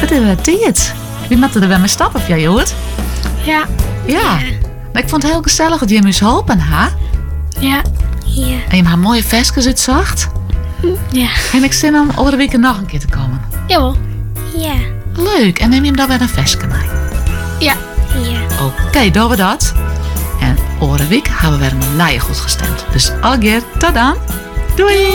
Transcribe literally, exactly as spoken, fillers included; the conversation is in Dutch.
de tijd. Wie moeten er weer mee stappen, of jij hoort? Ja. Ja. Maar ik vond het heel gezellig dat je me eens helpen, ha? Ja. Ja. En je hebt mooie vestjes uitzacht. Ja. En ik zin om over de week nog een keer te komen. Jawel. Ja. Leuk. En neem je hem dan weer een vestje mee? Ja. Ja. Oké, okay, doen we dat. En over de week hebben we weer een nieuwe goed gestemd. Dus alweer, tot dan. Doei!